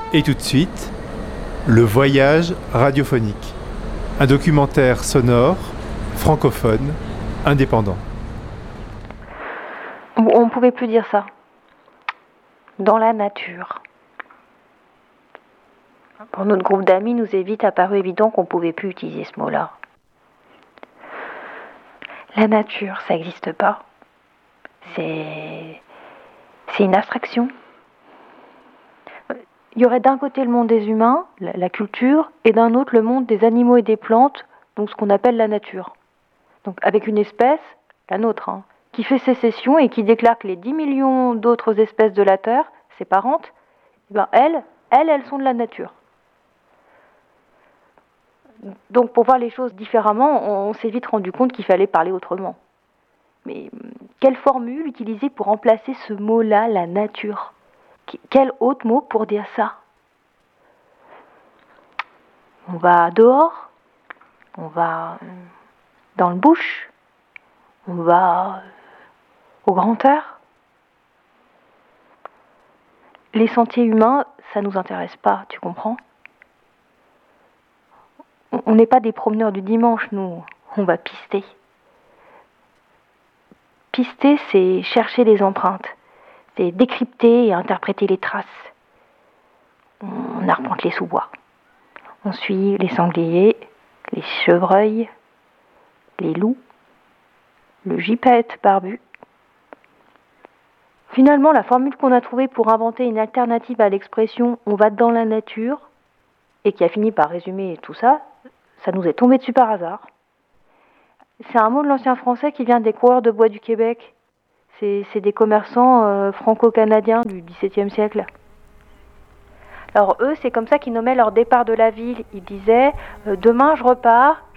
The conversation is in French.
Et tout de suite, le voyage radiophonique. Un documentaire sonore, francophone, indépendant. On ne pouvait plus dire ça. Dans la nature. Pour notre groupe d'amis, nous est vite apparu évident qu'on ne pouvait plus utiliser ce mot-là. La nature, ça n'existe pas. C'est une abstraction. Il y aurait d'un côté le monde des humains, la culture, et d'un autre le monde des animaux et des plantes, donc ce qu'on appelle la nature. Donc avec une espèce, la nôtre, qui fait sécession et qui déclare que les 10 millions d'autres espèces de la Terre, ses parentes, elles sont de la nature. Donc pour voir les choses différemment, on s'est vite rendu compte qu'il fallait parler autrement. Mais quelle formule utiliser pour remplacer ce mot-là, la nature ? Quel autre mot pour dire ça ? On va dehors, on va dans le bush, on va au grand air. Les sentiers humains, ça nous intéresse pas, tu comprends ? On n'est pas des promeneurs du dimanche, nous, on va pister. Pister, c'est chercher les empreintes, c'est décrypter et interpréter les traces. On arpente les sous-bois. On suit les sangliers, les chevreuils, les loups, le gypaète barbu. Finalement, la formule qu'on a trouvée pour inventer une alternative à l'expression « on va dans la nature » et qui a fini par résumer tout ça, ça nous est tombé dessus par hasard. C'est un mot de l'ancien français qui vient des coureurs de bois du Québec. C'est des commerçants franco-canadiens du XVIIe siècle. Alors eux, c'est comme ça qu'ils nommaient leur départ de la ville. Ils disaient « demain je repars,